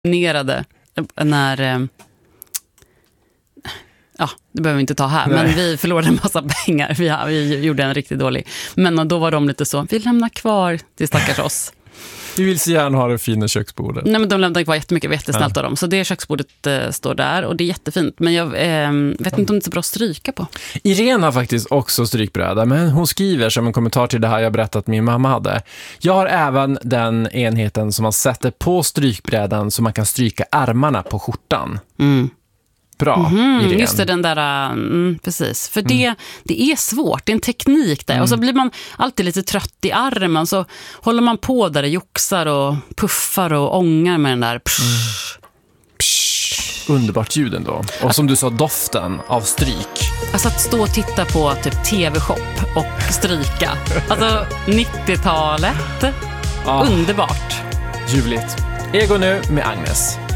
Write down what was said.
Nerade när det behöver vi inte ta här. Nej. Men vi förlorade en massa pengar. Vi gjorde en riktigt dålig. Men då var de lite så, vi lämnar kvar till stackars oss. Vi vill så gärna ha det fina köksbordet. Nej, men de lämnade kvar jättemycket, var jättesnällt av dem. Så det köksbordet står där och det är jättefint. Men jag vet inte om det är så bra att stryka på. Irene har faktiskt också strykbräda, men hon skriver som en kommentar till det här jag berättat att min mamma hade. Jag har även den enheten som man sätter på strykbrädan så man kan stryka ärmarna på skjortan. Bra, Irene. Just det, den där, precis. För det är svårt, det är en teknik där. Och så blir man alltid lite trött i armen, så håller man på där det joxar och puffar och ångar med den där. Underbart ljud ändå. Och som du sa, doften av stryk. Alltså att stå och titta på typ TV-shop och stryka. Alltså 90-talet. Underbart. Ljuvligt. Ego nu med Agnes.